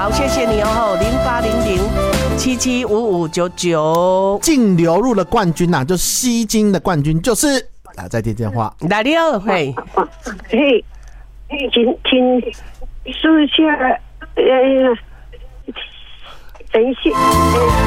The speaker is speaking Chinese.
好，谢谢你哦，0800775599， 净流入的冠军就吸金的冠军就是再接电话， 来了，嘿， 嘿，请说一下，等一下，